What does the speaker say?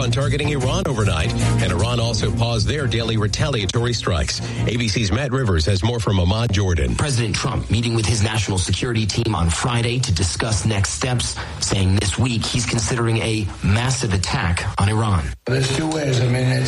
on targeting Iran overnight, and Iran also paused their daily retaliatory strikes. ABC's Matt Rivers has more from Ahmad Jordan. President Trump meeting with his national security team on Friday to discuss next steps, saying this week he's considering a massive attack on Iran. There's two ways. I mean,